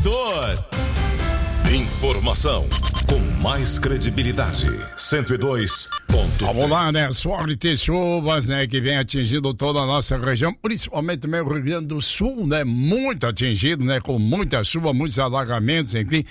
Agregador. Informação com mais credibilidade. 102. Vamos lá, né? Fortes chuvas, né? Que vem atingindo toda a nossa região, principalmente também o Rio Grande do Sul, né? Muito atingido, né? Com muita chuva, muitos alagamentos, enfim.